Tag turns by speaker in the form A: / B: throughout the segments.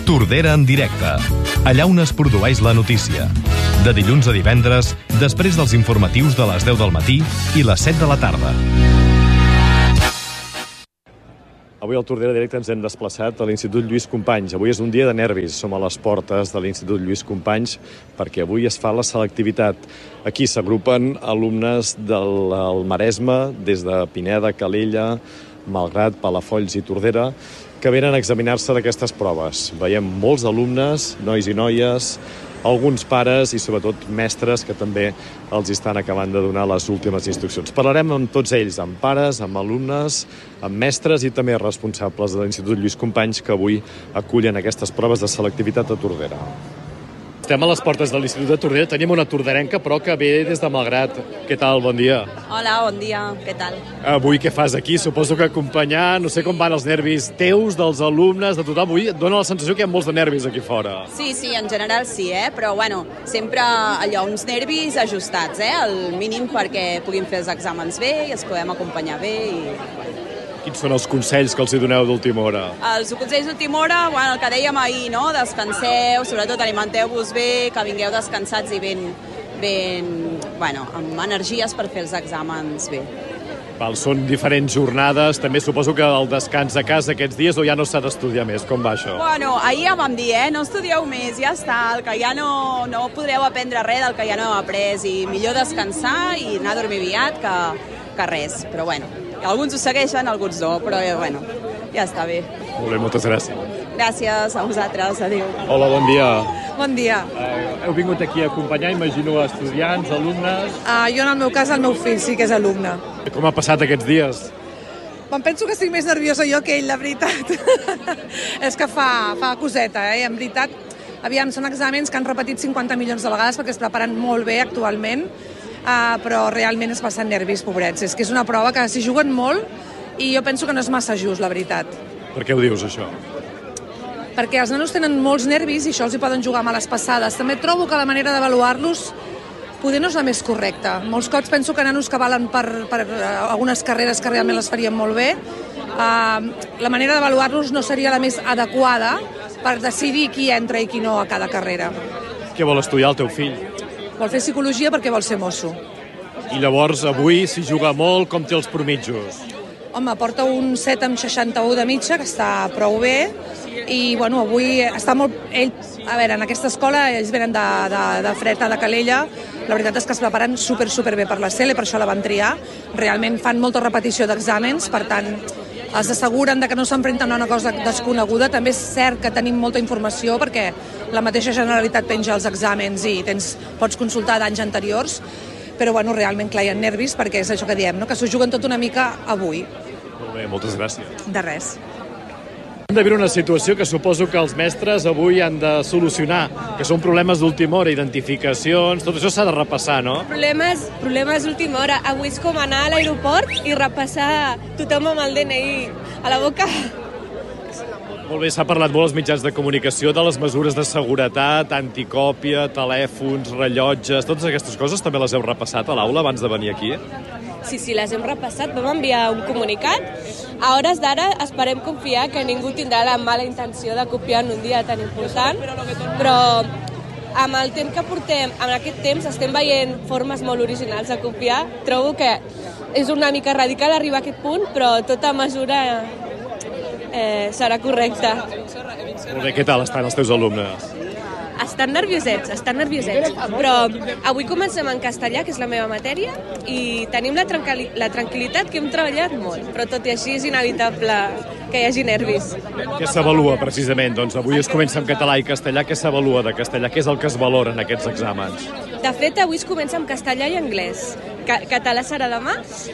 A: Tordera en directe, allà on es produeix la notícia. De dilluns a divendres, després dels informatius de les 10 del matí i les 7 de la tarda.
B: Avui al Tordera Directe ens hem desplaçat a l'Institut Lluís Companys. Avui és un dia de nervis. Som a les portes de l'Institut Lluís Companys perquè avui es fa la selectivitat. Aquí s'agrupen alumnes del Maresme, des de Pineda, Calella, Malgrat, Palafolls i Tordera, que venen a examinar-se d'aquestes proves. Veiem molts alumnes, nois i noies, alguns pares i sobretot mestres que també els estan acabant de donar les últimes instruccions. Parlarem amb tots ells, amb pares, amb alumnes, amb mestres i també responsables de l'Institut Lluís Companys que avui acullen aquestes proves de selectivitat a Tordera. Estem a les portes de l'Institut de Tordera. Tenim una torderenca, però que ve des de Malgrat. Què tal? Bon dia.
C: Hola, bon dia. Què tal?
B: Avui què fas aquí? Suposo que acompanyar, no sé com van els nervis teus, dels alumnes, de tothom. Avui et dona la sensació que hi ha molts de nervis aquí fora.
C: Sí, en general sí, però bueno, sempre allò, uns nervis ajustats, el mínim perquè puguin fer els exàmens bé i els podem acompanyar bé i...
B: Quins són els consells que els hi doneu d'última hora?
C: Els consells d'última hora, bueno, el que dèiem ahir, no? Descanseu, sobretot alimenteu-vos bé, que vingueu descansats i amb energies per fer els exàmens bé.
B: Són diferents jornades, també suposo que el descans a casa aquests dies o ja no s'ha d'estudiar més, com va això?
C: Bueno, ahir ja vam dir, no estudieu més, ja està, el que ja no podreu aprendre res del que ja no heu après i millor descansar i anar a dormir aviat que res, però bueno. Alguns ho segueixen, alguns no, però bueno, ja està bé.
B: Molt bé, moltes gràcies.
C: Gràcies a vosaltres, adéu.
B: Hola, bon dia.
D: Bon dia.
B: Heu vingut aquí a acompanyar, imagino, estudiants, alumnes?
D: Jo, en el meu cas, el meu fill sí que és alumne.
B: Com ha passat aquests dies?
D: Em penso que estic més nerviosa jo que ell, la veritat. És que fa coseta, en veritat. Aviam, són exàmens que han repetit 50 milions de vegades perquè es preparen molt bé actualment, però realment es passen nervis, pobrets. És que és una prova que s'hi juguen molt i jo penso que no és massa just, la veritat.
B: Per què ho dius, això?
D: Perquè els nanos tenen molts nervis i això els hi poden jugar males passades. També trobo que la manera d'avaluar-los poder no és la més correcta. Molts cops penso que nanos que valen per algunes carreres que realment les farien molt bé, la manera d'avaluar-los no seria la més adequada per decidir qui entra i qui no a cada carrera.
B: Què vol estudiar el teu fill?
D: Vol fer psicologia perquè vol ser mosso.
B: I llavors avui s'hi juga molt, com té els promitjos?
D: Home, porta un 7 amb 61 de mitja, que està prou bé, i bueno, avui està molt... A veure, en aquesta escola ells venen de Freta, de Calella, la veritat és que es preparen super bé per la CEL, per això la van triar, realment fan molta repetició d'exàmens, per tant, els asseguren que no s'enfrenten a una cosa desconeguda. També és cert que tenim molta informació perquè la mateixa Generalitat penja els exàmens i pots consultar d'anys anteriors, però bueno, realment clar, hi ha nervis perquè és això que diem, que s'ho juguen tot una mica avui.
B: Molt bé, moltes gràcies.
D: De res.
B: Hem de viure una situació que suposo que els mestres avui han de solucionar, que són problemes d'última hora, identificacions, tot això s'ha de repassar, no?
E: Problemes d'última hora. Avui és com anar a l'aeroport i repassar tothom amb el DNI a la boca.
B: Molt bé, s'ha parlat molt als mitjans de comunicació de les mesures de seguretat, anticòpia, telèfons, rellotges, totes aquestes coses també les heu repassat a l'aula abans de venir aquí?
E: Sí, les hem repassat. Vam enviar un comunicat. A hores d'ara esperem confiar que ningú tindrà la mala intenció de copiar en un dia tan important, però amb el temps que portem, en aquest temps estem veient formes molt originals de copiar. Trobo que és una mica radical arribar a aquest punt, però tota mesura serà correcta.
B: Molt bé, què tal estan els teus alumnes?
E: Estan nerviosets, però avui comencem en castellà, que és la meva matèria, i tenim la tranquil·litat que hem treballat molt, però tot i així és inevitable que hi hagi nervis.
B: Què s'avalua precisament? Doncs avui es comença en català i castellà. Què s'avalua de castellà? Què és el que es valora en aquests exàmens?
E: De fet, avui es comença en castellà i anglès. Català serà demà.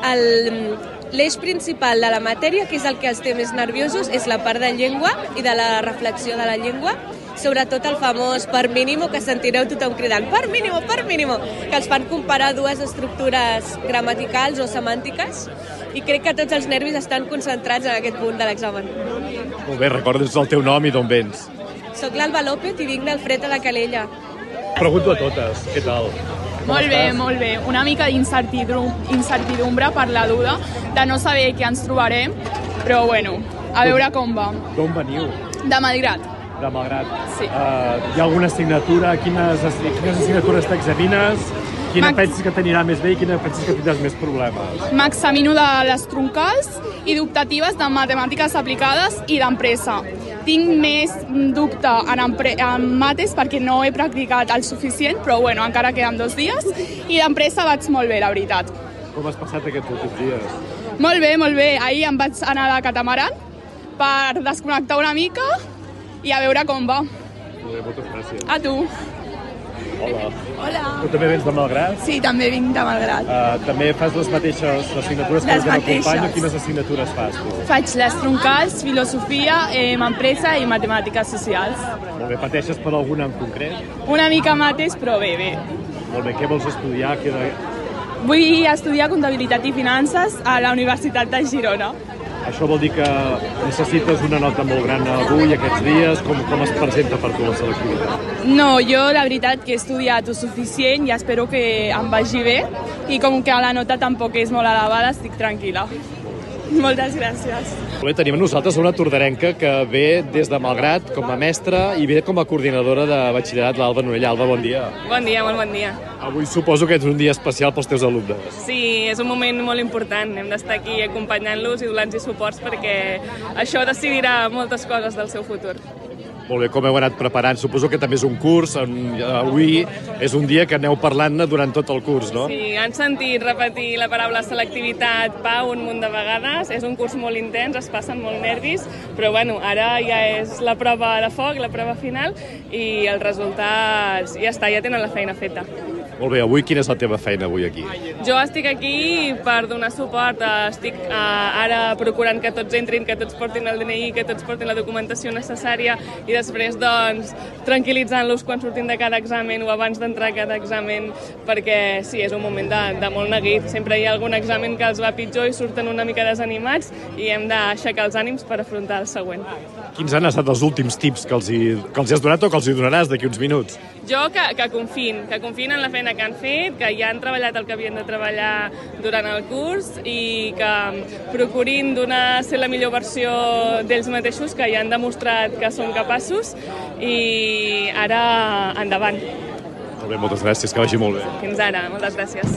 E: L'eix principal de la matèria, que és el que els té més nerviosos, és la part de llengua i de la reflexió de la llengua, sobretot el famós per mínimo, que sentireu tothom cridant per mínimo, que els fan comparar dues estructures gramaticals o semàntiques, i crec que tots els nervis estan concentrats en aquest punt de l'examen.
B: Molt bé, recordes el teu nom i d'on vens?
E: Soc l'Alba López i vinc del Freta de Calella.
B: Pregunto a totes, què tal?
F: Molt bé. Una mica d'incertidumbre per la duda de no saber què ens trobarem, però bueno, a veure com va.
B: D'on veniu?
F: De Malgrat.
B: de Malgrat.
F: Sí.
B: Hi ha alguna assignatura? Quines assignatures t'examines? Quina penses que t'anirà més bé i quina penses que tindràs més problemes?
F: M'examino de les troncals i d'optatives de matemàtiques aplicades i d'empresa. Tinc més dubte en mates perquè no he practicat el suficient, però bueno, encara queden 2 dies. I d'empresa vaig molt bé, la veritat.
B: Com has passat aquests últims dies?
F: Molt bé, molt bé. Ahir em vaig anar de catamaran per desconnectar una mica i a veure com va.
B: Molt bé, moltes gràcies.
F: A tu.
B: Hola.
F: Hola.
B: Tu també vens de Malgrat?
F: Sí, també vinc de Malgrat.
B: També fas les mateixes assignatures que el teu company o quines assignatures fas tu?
F: Faig les troncals, filosofia, empresa i matemàtiques socials.
B: Molt bé, pateixes per alguna en concret?
F: Una mica mates, però bé, bé.
B: Molt bé, què vols estudiar?
F: Vull estudiar comptabilitat i finances a la Universitat de Girona.
B: Això vol dir que necessites una nota molt gran avui, aquests dies? Com es presenta per tu la selectivitat?
F: No, jo la veritat que he estudiat el suficient i espero que em vagi bé i com que la nota tampoc és molt elevada estic tranquil·la. Moltes gràcies.
B: Bé, tenim a nosaltres una tordarenca que ve des de Malgrat com a mestra i ve com a coordinadora de batxillerat, l'Alba Norella. Alba, bon dia.
E: Bon dia, molt bon dia.
B: Avui suposo que és un dia especial pels teus alumnes.
E: Sí, és un moment molt important. Hem d'estar aquí acompanyant-los i donant-los suports perquè això decidirà moltes coses del seu futur.
B: Molt bé, com heu anat preparant? Suposo que també és un curs. Avui és un dia que aneu parlant-ne durant tot el curs, no?
E: Sí, han sentit repetir la paraula selectivitat, Pau, un munt de vegades. És un curs molt intens, es passen molt nervis, però bueno, ara ja és la prova de foc, la prova final, i els resultats ja està, ja tenen la feina feta.
B: Molt bé, avui quina és la teva feina avui aquí?
E: Jo estic aquí per donar suport, estic ara procurant que tots entrin, que tots portin el DNI, que tots portin la documentació necessària i després, doncs, tranquil·litzant-los quan surtin de cada examen o abans d'entrar a cada examen, perquè sí, és un moment de molt neguit. Sempre hi ha algun examen que els va pitjor i surten una mica desanimats i hem d'aixecar els ànims per afrontar el següent.
B: Quins han estat els últims tips que els has donat o que els hi donaràs d'aquí uns minuts?
E: Jo que confiïn en la feina que han fet, que ja han treballat el que havien de treballar durant el curs i que procurin ser la millor versió d'ells mateixos, que ja han demostrat que són capaços, i ara endavant.
B: Molt bé, moltes gràcies, que vagi molt bé.
E: Fins ara, moltes gràcies.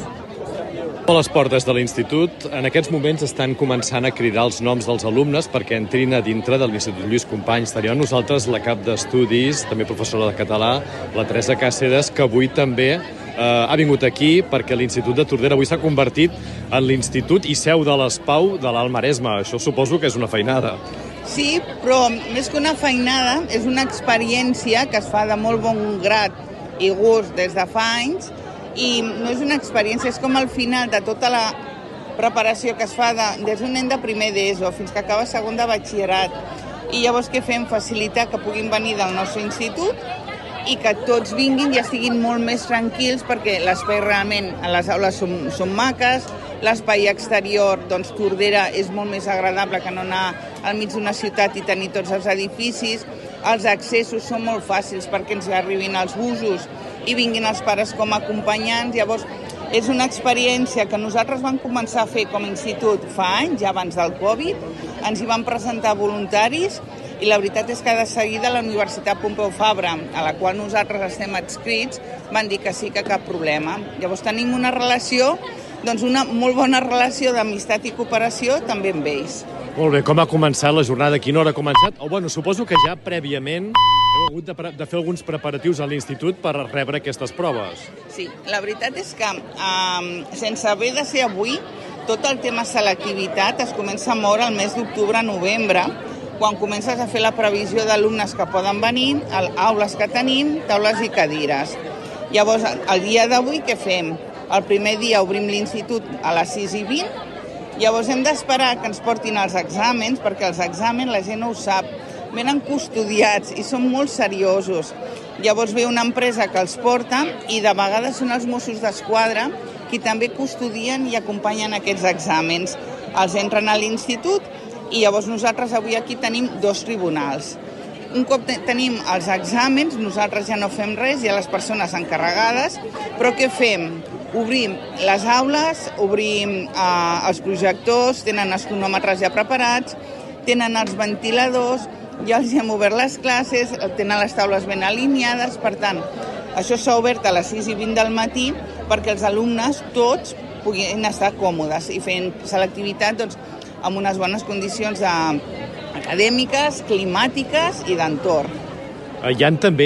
B: A les portes de l'institut, en aquests moments estan començant a cridar els noms dels alumnes perquè entrin a dintre de l'Institut Lluís Companys. Tenim a nosaltres la cap d'estudis, també professora de català, la Teresa Càceres, que avui també ha vingut aquí perquè l'Institut de Tordera avui s'ha convertit en l'Institut i seu de l'ESPAU de l'Alt Maresme. Això suposo que és una feinada.
G: Sí, però més que una feinada, és una experiència que es fa de molt bon grat i gust des de fa anys, i no és una experiència, és com al final de tota la preparació que es fa des d'un nen de primer d'ESO fins que acaba segon de batxillerat. I llavors què fem? Facilitar que puguin venir del nostre institut i que tots vinguin i estiguin molt més tranquils, perquè l'espai realment a les aules són maques, l'espai exterior, doncs Tordera és molt més agradable que no anar al mig d'una ciutat i tenir tots els edificis, els accessos són molt fàcils perquè ens arribin els busos i vinguin els pares com a acompanyants. Llavors, és una experiència que nosaltres vam començar a fer com a institut fa anys, ja abans del Covid. Ens hi van presentar voluntaris i la veritat és que de seguida la Universitat Pompeu Fabra, a la qual nosaltres estem adscrits, van dir que sí, que cap problema. Llavors tenim una relació, doncs una molt bona relació d'amistat i cooperació també amb ells.
B: Molt bé, com ha començat la jornada? A quina hora ha començat? Bueno, suposo que ja prèviament heu hagut de fer alguns preparatius a l'institut per rebre aquestes proves.
G: Sí, la veritat és que sense haver de ser avui, tot el tema selectivitat es comença a moure el mes d'octubre-novembre, quan comences a fer la previsió d'alumnes que poden venir, aules que tenim, taules i cadires. Llavors, el dia d'avui què fem? El primer dia obrim l'institut a les 6:20, llavors hem d'esperar que ens portin els exàmens, perquè els exàmens, la gent no ho sap, venen custodiats i són molt seriosos. Llavors ve una empresa que els porta i de vegades són els Mossos d'Esquadra qui també custodien i acompanyen aquests exàmens. Els entren a l'institut i llavors nosaltres avui aquí tenim 2 tribunals. Un cop tenim els exàmens, nosaltres ja no fem res, hi ha les persones encarregades, però què fem? Obrim les aules, obrim els projectors, tenen els cronòmetres ja preparats, tenen els ventiladors, ja els hem obert les classes, tenen les taules ben alineades, per tant, això s'ha obert a les 6:20 del matí perquè els alumnes tots puguin estar còmodes i fent selectivitat doncs, amb unes bones condicions acadèmiques, climàtiques i d'entorn.
B: Hi ha també